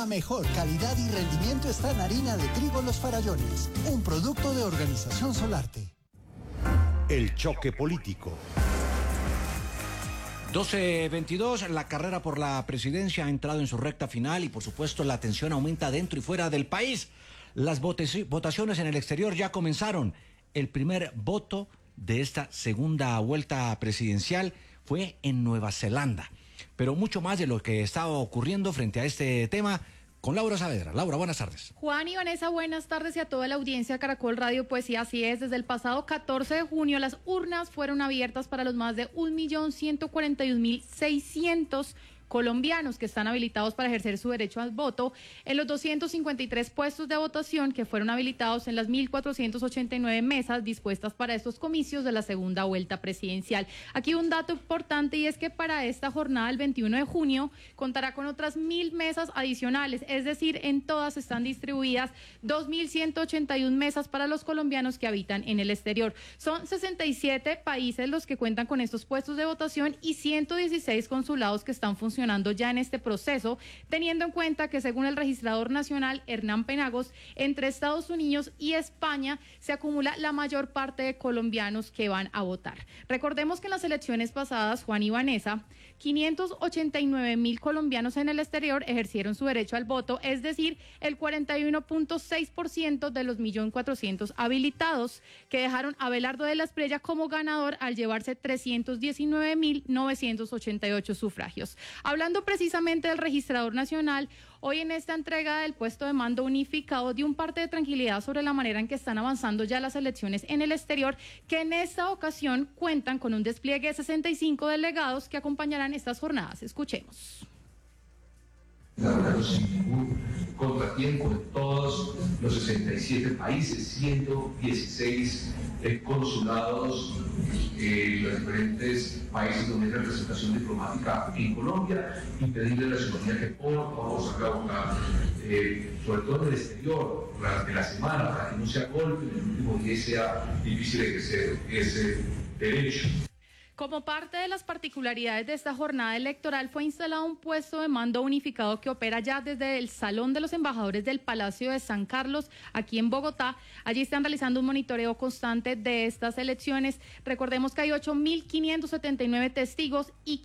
La mejor calidad y rendimiento está en harina de trigo Los Farallones, un producto de Organización Solarte. El choque político. 12:22, la carrera por la presidencia ha entrado en su recta final y por supuesto la tensión aumenta dentro y fuera del país. Las votaciones en el exterior ya comenzaron. El primer voto de esta segunda vuelta presidencial fue en Nueva Zelanda. Pero mucho más de lo que estaba ocurriendo frente a este tema con Laura Saavedra. Laura, buenas tardes. Juan y Vanessa, buenas tardes y a toda la audiencia de Caracol Radio. Pues sí, así es. Desde el pasado 14 de junio las urnas fueron abiertas para los más de 1.141.600 colombianos que están habilitados para ejercer su derecho al voto en los 253 puestos de votación que fueron habilitados en las 1.489 mesas dispuestas para estos comicios de la segunda vuelta presidencial. Aquí un dato importante y es que para esta jornada el 21 de junio contará con otras 1.000 mesas adicionales, es decir, en todas están distribuidas 2.181 mesas para los colombianos que habitan en el exterior. Son 67 países los que cuentan con estos puestos de votación y 116 consulados que están funcionando ya en este proceso, teniendo en cuenta que según el registrador nacional Hernán Penagos, entre Estados Unidos y España se acumula la mayor parte de colombianos que van a votar. Recordemos que en las elecciones pasadas, Juan y Vanessa, 589.000 colombianos en el exterior ejercieron su derecho al voto, es decir, el 41.6% de los 1.400.000 habilitados, que dejaron a Abelardo de la Espriella como ganador al llevarse 319.988 sufragios. Hablando precisamente del registrador nacional, hoy en esta entrega del puesto de mando unificado dio un parte de tranquilidad sobre la manera en que están avanzando ya las elecciones en el exterior, que en esta ocasión cuentan con un despliegue de 65 delegados que acompañarán estas jornadas. Escuchemos. Sin ningún contratiempo en todos los 67 países, 116 consulados en los diferentes países donde hay representación diplomática en Colombia, y pedirle a la ciudadanía que por favor salga a votar, sobre todo en el exterior, durante la semana, para que no sea golpe en el último día y sea difícil ejercer ese derecho. Como parte de las particularidades de esta jornada electoral, fue instalado un puesto de mando unificado que opera ya desde el Salón de los Embajadores del Palacio de San Carlos, aquí en Bogotá. Allí están realizando un monitoreo constante de estas elecciones. Recordemos que hay 8.579 testigos y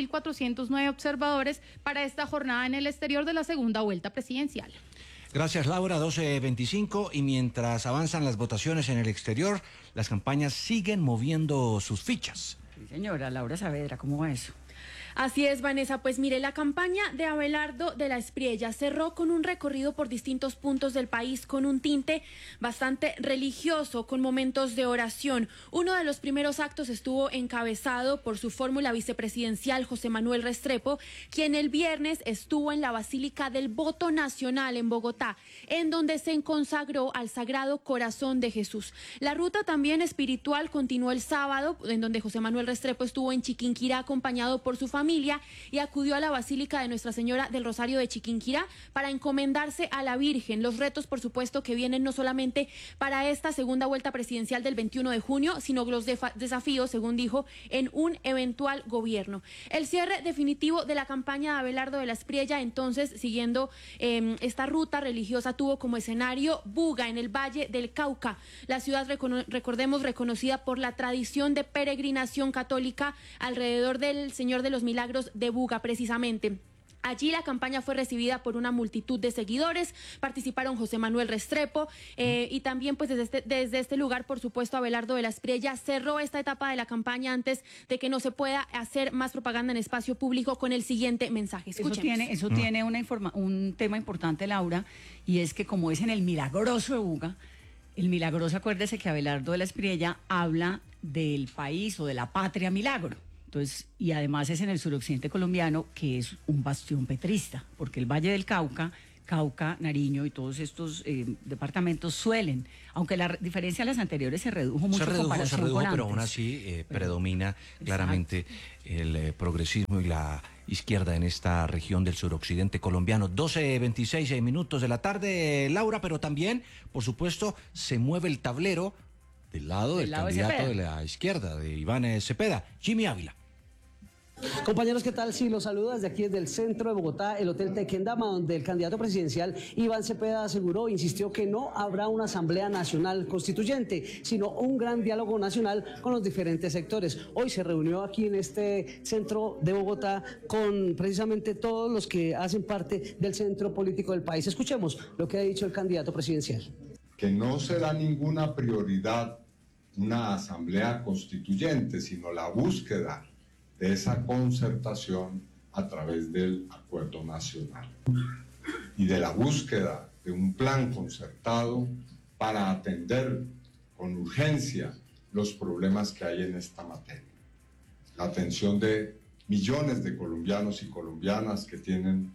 15.409 observadores para esta jornada en el exterior de la segunda vuelta presidencial. Gracias, Laura. 12:25, y mientras avanzan las votaciones en el exterior, las campañas siguen moviendo sus fichas. Sí, señora Laura Saavedra, ¿cómo va eso? Así es, Vanessa. Pues mire, la campaña de Abelardo de la Espriella cerró con un recorrido por distintos puntos del país con un tinte bastante religioso, con momentos de oración. Uno de los primeros actos estuvo encabezado por su fórmula vicepresidencial, José Manuel Restrepo, quien el viernes estuvo en la Basílica del Voto Nacional en Bogotá, en donde se consagró al Sagrado Corazón de Jesús. La ruta también espiritual continuó el sábado, en donde José Manuel Restrepo estuvo en Chiquinquirá acompañado por su familia y acudió a la Basílica de Nuestra Señora del Rosario de Chiquinquirá para encomendarse a la Virgen. Los retos, por supuesto, que vienen no solamente para esta segunda vuelta presidencial del 21 de junio, sino los desafíos, según dijo, en un eventual gobierno. El cierre definitivo de la campaña de Abelardo de la Espriella, entonces, siguiendo esta ruta religiosa, tuvo como escenario Buga, en el Valle del Cauca, la ciudad, recordemos, reconocida por la tradición de peregrinación católica alrededor del Señor de los Milagros de Buga, precisamente. Allí la campaña fue recibida por una multitud de seguidores, participaron José Manuel Restrepo y también pues desde este lugar, por supuesto, Abelardo de la Espriella cerró esta etapa de la campaña antes de que no se pueda hacer más propaganda en espacio público con el siguiente mensaje. Escuchemos. Eso tiene un tema importante, Laura, y es que como es en el Milagroso de Buga, el Milagroso, acuérdese que Abelardo de la Espriella habla del país o de la patria milagro. Entonces, y además es en el suroccidente colombiano, que es un bastión petrista, porque el Valle del Cauca, Nariño y todos estos departamentos suelen, aunque la diferencia de las anteriores se redujo mucho. Se redujo, pero aún así predomina claramente el progresismo y la izquierda en esta región del suroccidente colombiano. 12:26 minutos de la tarde, Laura, pero también, por supuesto, se mueve el tablero del lado del candidato de la izquierda, de Iván Cepeda, Jimmy Ávila. Compañeros, ¿qué tal? Sí, los saludo desde aquí, desde el centro de Bogotá, el Hotel Tequendama, donde el candidato presidencial Iván Cepeda aseguró, insistió que no habrá una Asamblea Nacional Constituyente, sino un gran diálogo nacional con los diferentes sectores. Hoy se reunió aquí en este centro de Bogotá con precisamente todos los que hacen parte del centro político del país. Escuchemos lo que ha dicho el candidato presidencial. Que no será ninguna prioridad una Asamblea Constituyente, sino la búsqueda de esa concertación a través del acuerdo nacional y de la búsqueda de un plan concertado para atender con urgencia los problemas que hay en esta materia. La atención de millones de colombianos y colombianas que tienen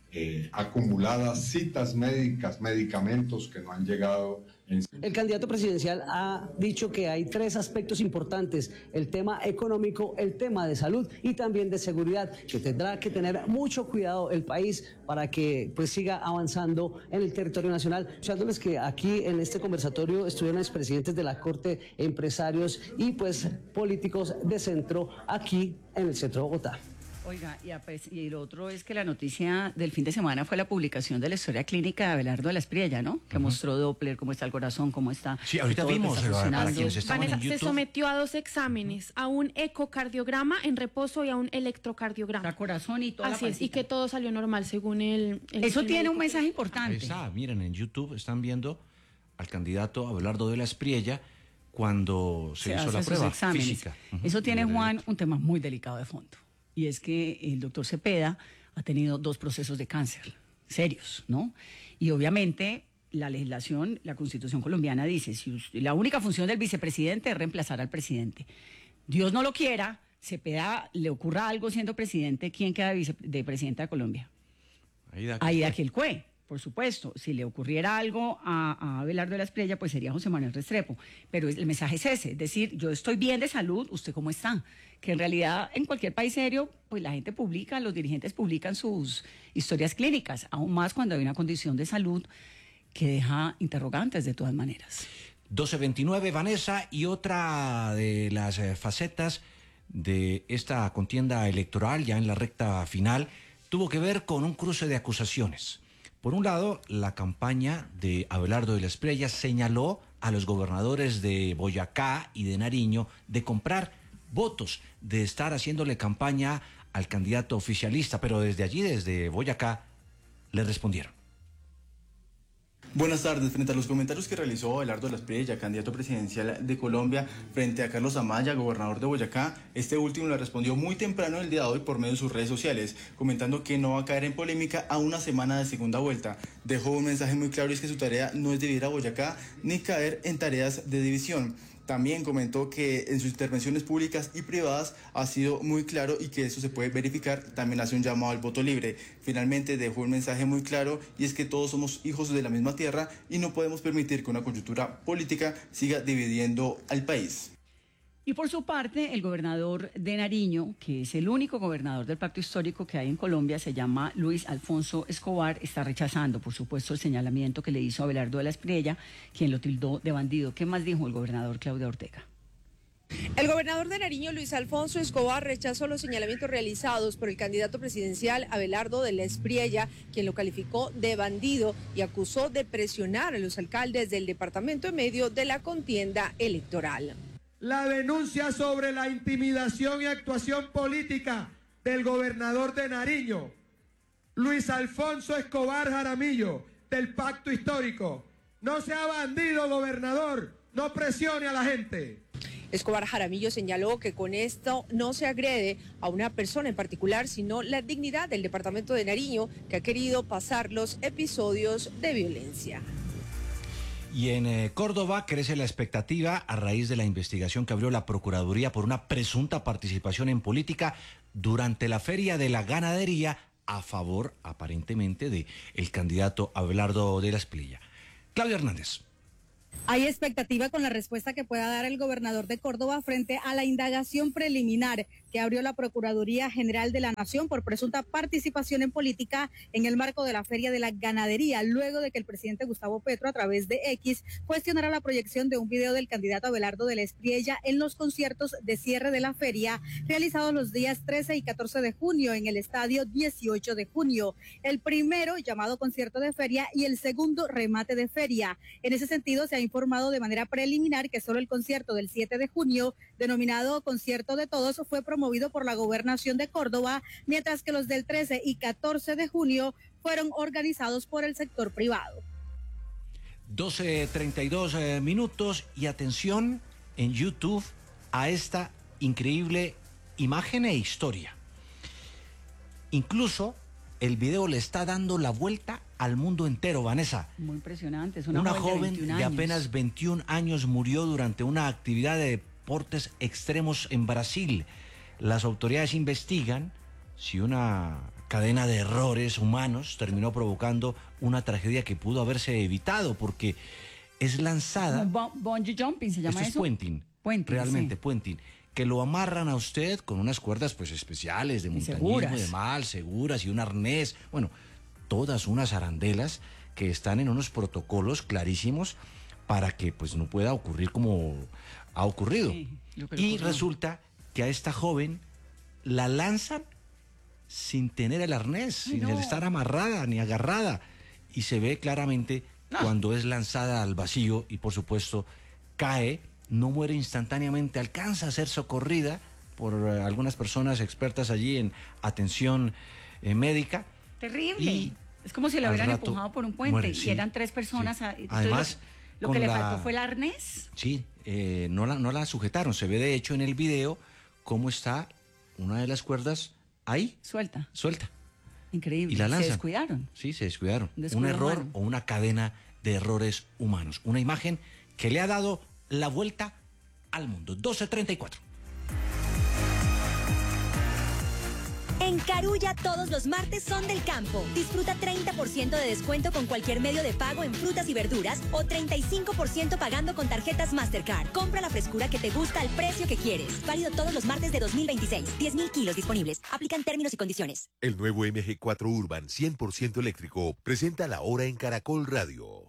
acumuladas citas médicas, medicamentos que no han llegado. El candidato presidencial ha dicho que hay tres aspectos importantes: el tema económico, el tema de salud y también de seguridad, que tendrá que tener mucho cuidado el país para que pues siga avanzando en el territorio nacional. Escuchándoles que aquí en este conversatorio estuvieron expresidentes de la Corte, empresarios y pues políticos de centro aquí en el centro de Bogotá. Oiga, y el otro es que la noticia del fin de semana fue la publicación de la historia clínica de Abelardo de la Espriella, ¿no? Que mostró Doppler, cómo está el corazón, cómo está... Sí, ahorita vimos, para quienes estaban en YouTube. Se sometió a 2 exámenes, a un ecocardiograma en reposo y a un electrocardiograma. El corazón y toda Así es, y que todo salió normal según el Eso tiene un mensaje importante. Ahí está, miren, en YouTube están viendo al candidato Abelardo de la Espriella cuando se hizo la prueba física. Eso tiene, Juan, un tema muy delicado de fondo. Y es que el doctor Cepeda ha tenido 2 procesos de cáncer serios, ¿no? Y obviamente la legislación, la Constitución colombiana dice, la única función del vicepresidente es reemplazar al presidente. Dios no lo quiera, Cepeda le ocurra algo siendo presidente, ¿quién queda de presidenta de Colombia? Aida Quilcue. Por supuesto, si le ocurriera algo a Abelardo de la Espriella, pues sería José Manuel Restrepo. Pero el mensaje es ese, es decir, yo estoy bien de salud, ¿usted cómo está? Que en realidad en cualquier país serio, pues la gente publica, los dirigentes publican sus historias clínicas, aún más cuando hay una condición de salud que deja interrogantes de todas maneras. 12:29, Vanessa, y otra de las facetas de esta contienda electoral, ya en la recta final, tuvo que ver con un cruce de acusaciones. Por un lado, la campaña de Abelardo de la Espriella señaló a los gobernadores de Boyacá y de Nariño de comprar votos, de estar haciéndole campaña al candidato oficialista, pero desde allí, desde Boyacá, le respondieron. Buenas tardes. Frente a los comentarios que realizó Abelardo de la Espriella, candidato presidencial de Colombia, frente a Carlos Amaya, gobernador de Boyacá, este último le respondió muy temprano el día de hoy por medio de sus redes sociales, comentando que no va a caer en polémica a una semana de segunda vuelta. Dejó un mensaje muy claro, y es que su tarea no es dividir a Boyacá ni caer en tareas de división. También comentó que en sus intervenciones públicas y privadas ha sido muy claro y que eso se puede verificar. También hace un llamado al voto libre. Finalmente dejó un mensaje muy claro, y es que todos somos hijos de la misma tierra y no podemos permitir que una coyuntura política siga dividiendo al país. Y por su parte, el gobernador de Nariño, que es el único gobernador del pacto histórico que hay en Colombia, se llama Luis Alfonso Escobar, está rechazando, por supuesto, el señalamiento que le hizo Abelardo de la Espriella, quien lo tildó de bandido. ¿Qué más dijo el gobernador Claudio Ortega? El gobernador de Nariño, Luis Alfonso Escobar, rechazó los señalamientos realizados por el candidato presidencial Abelardo de la Espriella, quien lo calificó de bandido y acusó de presionar a los alcaldes del departamento en medio de la contienda electoral. La denuncia sobre la intimidación y actuación política del gobernador de Nariño, Luis Alfonso Escobar Jaramillo, del pacto histórico. No sea bandido, gobernador, no presione a la gente. Escobar Jaramillo señaló que con esto no se agrede a una persona en particular, sino la dignidad del departamento de Nariño, que ha querido pasar los episodios de violencia. Y en Córdoba crece la expectativa a raíz de la investigación que abrió la Procuraduría por una presunta participación en política durante la Feria de la Ganadería a favor, aparentemente, de el candidato Abelardo de la Espriella. Claudia Hernández. Hay expectativa con la respuesta que pueda dar el gobernador de Córdoba frente a la indagación preliminar que abrió la Procuraduría General de la Nación por presunta participación en política en el marco de la Feria de la Ganadería, luego de que el presidente Gustavo Petro, a través de X, cuestionara la proyección de un video del candidato Abelardo de la Espriella en los conciertos de cierre de la feria realizados los días 13 y 14 de junio en el estadio 18 de junio. El primero, llamado concierto de feria, y el segundo, remate de feria. En ese sentido, se ha informado de manera preliminar que solo el concierto del 7 de junio, denominado Concierto de Todos, fue promovido por la Gobernación de Córdoba, mientras que los del 13 y 14 de junio fueron organizados por el sector privado. 12:32 minutos y atención en YouTube a esta increíble imagen e historia. Incluso el video le está dando la vuelta al mundo entero, Vanessa. Muy impresionante, es Una joven joven de apenas 21 años murió durante una actividad de deportes extremos en Brasil. Las autoridades investigan si una cadena de errores humanos terminó provocando una tragedia que pudo haberse evitado, porque es lanzada... Bungee jumping se llama eso. eso. Es puenting. Realmente, sí. Puenting. Que lo amarran a usted con unas cuerdas pues especiales de montañismo y de mal, seguras, y un arnés. Bueno, todas unas arandelas que están en unos protocolos clarísimos para que pues no pueda ocurrir como ha ocurrido. Sí, y resulta que a esta joven la lanzan sin tener el arnés, sin estar amarrada ni agarrada. Y se ve claramente cuando es lanzada al vacío y por supuesto cae, no muere instantáneamente, alcanza a ser socorrida por algunas personas expertas allí en atención médica. Terrible. Y es como si la hubieran empujado por un puente muere, y eran 3 personas. Sí. Además, lo que le faltó fue el arnés. Sí, no la sujetaron. Se ve de hecho en el video cómo está una de las cuerdas ahí. Suelta. Increíble. Y la lanzan. Se descuidaron. Sí, se descuidaron. Un error o una cadena de errores humanos. Una imagen que le ha dado la vuelta al mundo. 12:34. En Carulla todos los martes son del campo. Disfruta 30% de descuento con cualquier medio de pago en frutas y verduras o 35% pagando con tarjetas Mastercard. Compra la frescura que te gusta al precio que quieres. Válido todos los martes de 2026. 10.000 kilos disponibles. Aplican términos y condiciones. El nuevo MG4 Urban 100% eléctrico presenta la hora en Caracol Radio.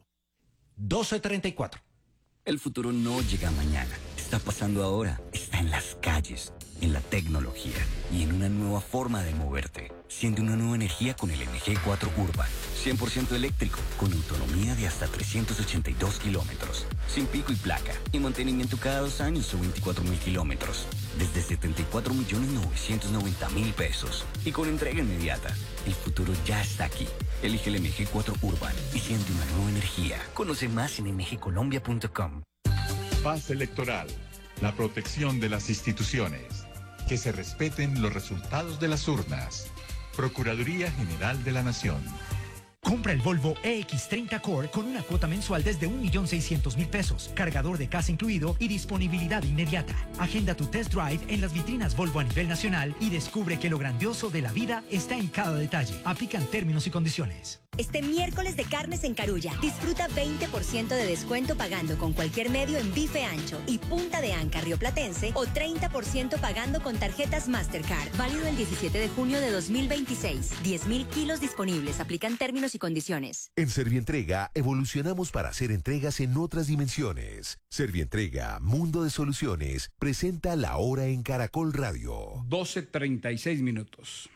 12:34. El futuro no llega mañana. Está pasando ahora. Está en las calles, en la tecnología y en una nueva forma de moverte. Siente una nueva energía con el MG4 Urban. 100% eléctrico, con autonomía de hasta 382 kilómetros. Sin pico y placa. Y mantenimiento cada 2 años o 24.000 kilómetros. Desde 74.990.000 pesos. Y con entrega inmediata. El futuro ya está aquí. Elige el MG4 Urban y siente una nueva energía. Conoce más en mgcolombia.com. Paz electoral. La protección de las instituciones. Que se respeten los resultados de las urnas. Procuraduría General de la Nación. Compra el Volvo EX30 Core con una cuota mensual desde 1.600.000 pesos, cargador de casa incluido y disponibilidad inmediata. Agenda tu test drive en las vitrinas Volvo a nivel nacional y descubre que lo grandioso de la vida está en cada detalle. Aplican términos y condiciones. Este miércoles de carnes en Carulla. Disfruta 20% de descuento pagando con cualquier medio en bife ancho y punta de anca rioplatense o 30% pagando con tarjetas Mastercard. Válido el 17 de junio de 2026. 10.000 kilos disponibles. Aplican términos y condiciones. En Servientrega evolucionamos para hacer entregas en otras dimensiones. Servientrega, Mundo de Soluciones, presenta la hora en Caracol Radio. 12:36 minutos.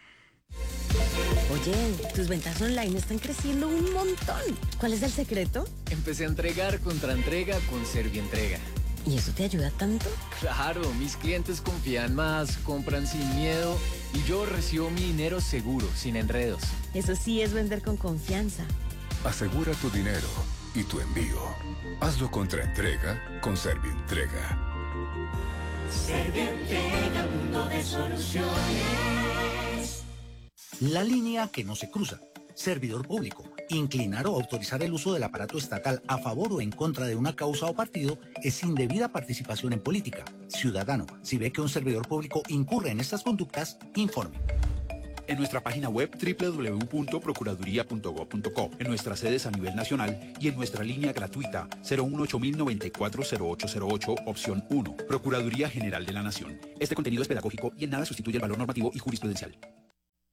Oye, tus ventas online están creciendo un montón. ¿Cuál es el secreto? Empecé a entregar contra entrega con Servientrega. ¿Y eso te ayuda tanto? Claro, mis clientes confían más, compran sin miedo y yo recibo mi dinero seguro, sin enredos. Eso sí es vender con confianza. Asegura tu dinero y tu envío. Hazlo contra entrega con Servientrega. Servientrega, mundo de soluciones. La línea que no se cruza. Servidor público. Inclinar o autorizar el uso del aparato estatal a favor o en contra de una causa o partido es indebida participación en política. Ciudadano, si ve que un servidor público incurre en estas conductas, informe. en nuestra página web www.procuraduría.gov.co, en nuestras sedes a nivel nacional y en nuestra línea gratuita 018-094-0808, opción 1. Procuraduría General de la Nación. Este contenido es pedagógico y en nada sustituye el valor normativo y jurisprudencial.